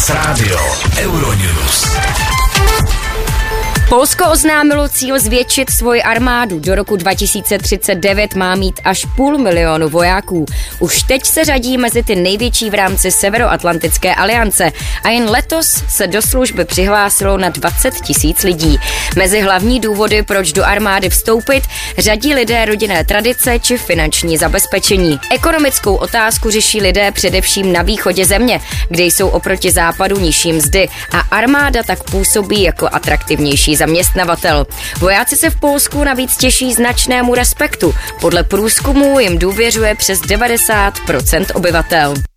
Radio Euronews. Polsko oznámilo cíl zvětšit svoji armádu. Do roku 2039 má mít až 500 000 vojáků. Už teď se řadí mezi ty největší v rámci Severoatlantické aliance a jen letos se do služby přihlásilo na 20 000 lidí. Mezi hlavní důvody, proč do armády vstoupit, řadí lidé rodinné tradice či finanční zabezpečení. Ekonomickou otázku řeší lidé především na východě země, kde jsou oproti západu nižší mzdy a armáda tak působí jako atraktivnější zaměstnavatel. Vojáci se v Polsku navíc těší značnému respektu. Podle průzkumu jim důvěřuje přes 90% obyvatel.